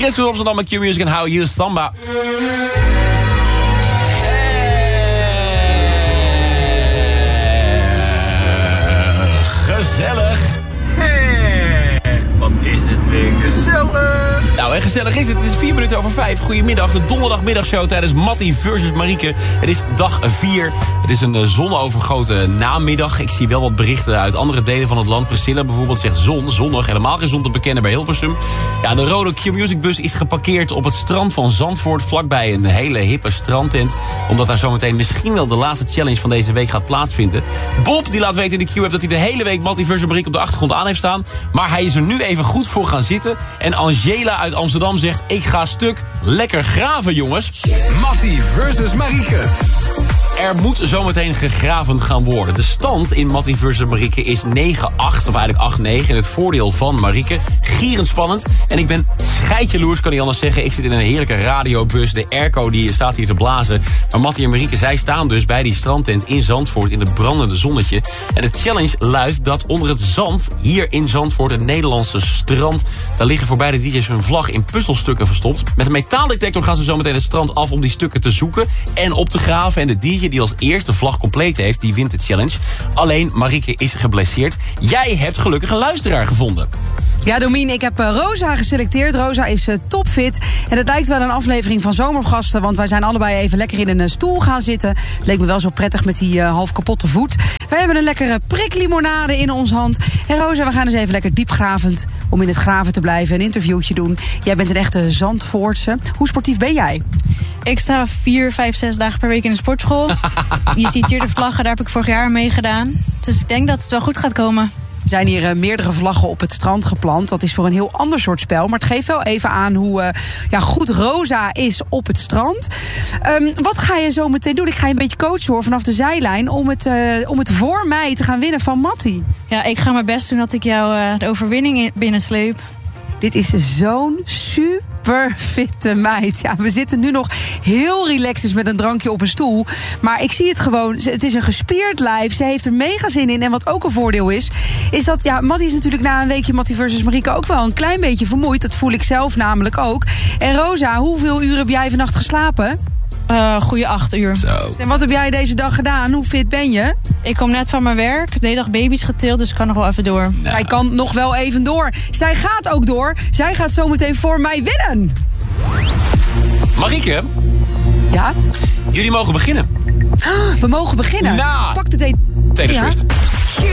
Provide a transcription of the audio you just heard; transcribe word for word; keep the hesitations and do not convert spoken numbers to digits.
Chris Koes Amsterdam met Q-Music en How You Samba. Gezellig. Hey, wat is het weer gezellig. Nou, en gezellig is het. Het is vier minuten over vijf. Goedemiddag, de donderdagmiddagshow tijdens Mattie versus Marieke. Het is dag vier. Het is een zonovergoten namiddag. Ik zie wel wat berichten uit andere delen van het land. Priscilla bijvoorbeeld zegt zon, zonnig. Helemaal geen zon te bekennen bij Hilversum. Ja, de rode Q-Music bus is geparkeerd op het strand van Zandvoort. Vlakbij een hele hippe strandtent. Omdat daar zometeen misschien wel de laatste challenge van deze week gaat plaatsvinden. Bob die laat weten in de Q-app dat hij de hele week Mattie versus Marieke op de achtergrond aan heeft staan. Maar hij is er nu even goed voor gaan zitten. En Angela uit Amsterdam zegt, ik ga stuk. Lekker graven, jongens. Mattie versus Marieke. Er moet zometeen gegraven gaan worden. De stand in Mattie versus Marieke is negen acht, of eigenlijk acht negen. In het voordeel van Marieke. Gierend spannend. En ik ben scheidjaloers, kan ik anders zeggen. Ik zit in een heerlijke radiobus. De airco die staat hier te blazen. Maar Mattie en Marieke, zij staan dus bij die strandtent in Zandvoort in het brandende zonnetje. En de challenge luidt dat onder het zand, hier in Zandvoort, het Nederlandse strand, daar liggen voor beide D J's hun vlag in puzzelstukken verstopt. Met een metaaldetector gaan ze zometeen het strand af om die stukken te zoeken en op te graven. En de D J die als eerste de vlag compleet heeft, die wint de challenge. Alleen Marieke is geblesseerd. Jij hebt gelukkig een luisteraar gevonden. Ja, Domien, ik heb uh, Rosa geselecteerd. Rosa is uh, topfit. En het lijkt wel een aflevering van Zomergasten, want wij zijn allebei even lekker in een uh, stoel gaan zitten. Leek me wel zo prettig met die uh, half kapotte voet. Wij hebben een lekkere priklimonade in ons hand. En Rosa, we gaan eens even lekker diepgravend om in het graven te blijven. Een interviewtje doen. Jij bent een echte Zandvoortse. Hoe sportief ben jij? Ik sta vier, vijf, zes dagen per week in de sportschool. Je ziet hier de vlaggen, daar heb ik vorig jaar mee gedaan. Dus ik denk dat het wel goed gaat komen. Er zijn hier uh, meerdere vlaggen op het strand geplant. Dat is voor een heel ander soort spel. Maar het geeft wel even aan hoe uh, ja, goed Rosa is op het strand. Um, wat ga je zo meteen doen? Ik ga je een beetje coachen hoor, vanaf de zijlijn. Om het, uh, om het voor mij te gaan winnen van Mattie. Ja, ik ga mijn best doen dat ik jou uh, de overwinning binnensleep. Dit is zo'n super fitte meid. Ja, we zitten nu nog heel relaxed met een drankje op een stoel. Maar ik zie het gewoon. Het is een gespierd lijf. Ze heeft er mega zin in. En wat ook een voordeel is, is dat... Ja, Mattie is natuurlijk na een weekje Mattie versus Marieke ook wel een klein beetje vermoeid. Dat voel ik zelf namelijk ook. En Rosa, hoeveel uur heb jij vannacht geslapen? Uh, goeie acht uur. Zo. En wat heb jij deze dag gedaan? Hoe fit ben je? Ik kom net van mijn werk. De hele dag baby's getild, dus ik kan nog wel even door. Nou. Zij kan nog wel even door. Zij gaat ook door. Zij gaat zometeen voor mij winnen. Marieke, Ja? jullie mogen beginnen. We mogen beginnen. Nou. Pak de thee. Taylor Swift. Ja.